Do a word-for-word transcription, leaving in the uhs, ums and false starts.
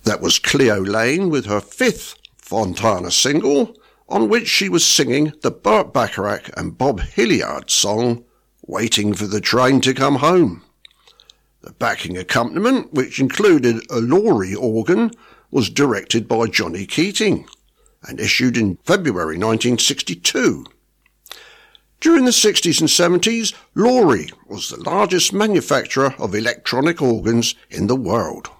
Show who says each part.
Speaker 1: That was Cleo Lane with her fifth Fontana single, on which she was singing the Burt Bacharach and Bob Hilliard song, Waiting for the Train to Come Home. The backing accompaniment, which included a Laurie organ, was directed by Johnny Keating and issued in February nineteen sixty-two. During the sixties and seventies, Laurie was the largest manufacturer of electronic organs in the world.